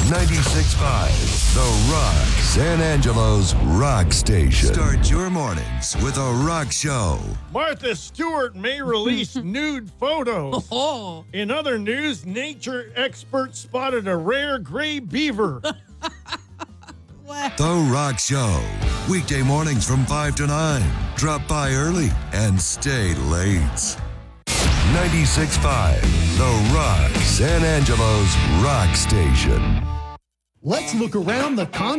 96.5, The Rock, San Angelo's rock station. Start your mornings with a rock show. Martha Stewart may release nude photos. Oh. In other news, nature experts spotted a rare gray beaver. The Rock Show. Weekday mornings from 5 to 9. Drop by early and stay late. 96.5, The Rock, San Angelo's rock station. Let's look around the